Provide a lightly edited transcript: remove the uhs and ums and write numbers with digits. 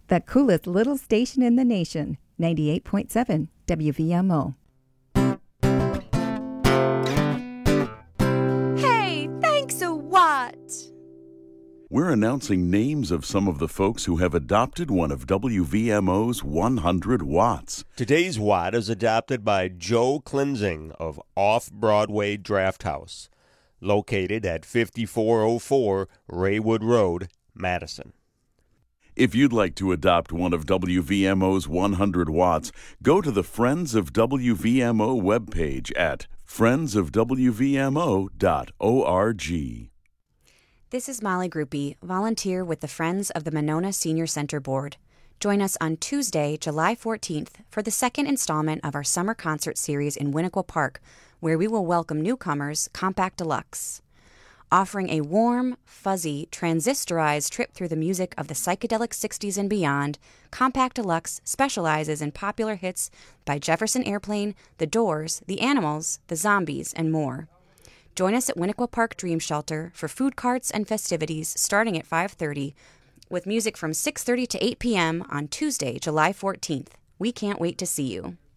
The coolest little station in the nation, 98.7 WVMO. Hey, thanks a what? We're announcing names of some of the folks who have adopted one of WVMO's 100 Watts. Today's Watt is adopted by Joe Klinzing of Off-Broadway Draft House, located at 5404 Raywood Road, Madison. If you'd like to adopt one of WVMO's 100 Watts, go to the Friends of WVMO webpage at friendsofwvmo.org. This is Molly Groupie, volunteer with the Friends of the Monona Senior Center Board. Join us on Tuesday, July 14th for the second installment of our summer concert series in Winnequa Park, where we will welcome newcomers Compact Deluxe. Offering a warm, fuzzy, transistorized trip through the music of the psychedelic 60s and beyond, Compact Deluxe specializes in popular hits by Jefferson Airplane, The Doors, The Animals, The Zombies, and more. Join us at Winnequa Park Dream Shelter for food carts and festivities starting at 5:30, with music from 6:30 to 8 p.m. on Tuesday, July 14th. We can't wait to see you.